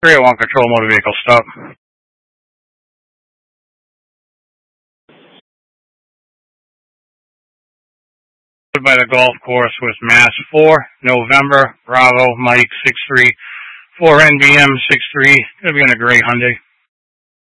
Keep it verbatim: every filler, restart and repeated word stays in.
three oh one Control Motor Vehicle, stop. By the golf course was Mass four, November, Bravo, Mike six three, four N B M six three, gonna be in a gray Hyundai.